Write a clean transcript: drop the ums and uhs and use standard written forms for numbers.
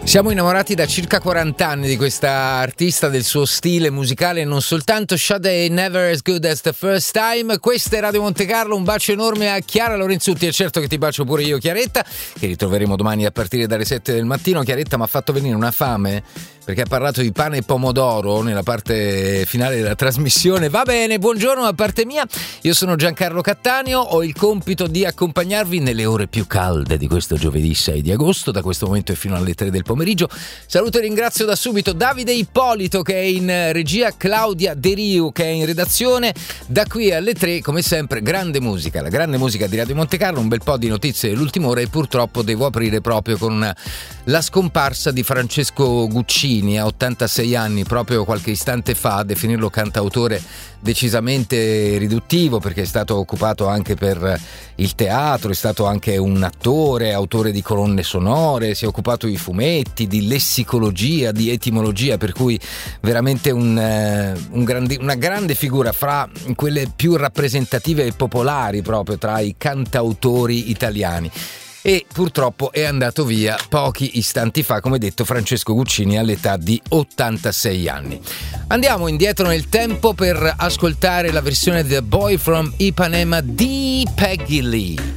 Siamo innamorati da circa 40 anni di questa artista, del suo stile musicale e non soltanto. Sade, Never as Good as the First Time. Questa è Radio Monte Carlo, un bacio enorme a Chiara Lorenzutti e certo che ti bacio pure io, Chiaretta, che ritroveremo domani a partire dalle 7 del mattino. Chiaretta mi ha fatto venire una fame perché ha parlato di pane e pomodoro nella parte finale della trasmissione. Va bene, buongiorno da parte mia, io sono Giancarlo Cattaneo, ho il compito di accompagnarvi nelle ore più calde di questo giovedì 6 di agosto, da questo momento e fino alle 3 del pomeriggio. Saluto e ringrazio da subito Davide Ippolito che è in regia, Claudia De Riu che è in redazione. Da qui alle 3, come sempre, grande musica, la grande musica di Radio Monte Carlo, un bel po' di notizie dell'ultima ora e purtroppo devo aprire proprio con la scomparsa di Francesco Guccini a 86 anni, proprio qualche istante fa. Definirlo cantautore decisamente riduttivo perché è stato occupato anche per il teatro, è stato anche un attore, autore di colonne sonore, si è occupato di fumetti, di lessicologia, di etimologia, per cui veramente una grande figura fra quelle più rappresentative e popolari proprio tra i cantautori italiani. E purtroppo è andato via pochi istanti fa, come detto, Francesco Guccini all'età di 86 anni. Andiamo indietro nel tempo per ascoltare la versione The Boy from Ipanema di Peggy Lee.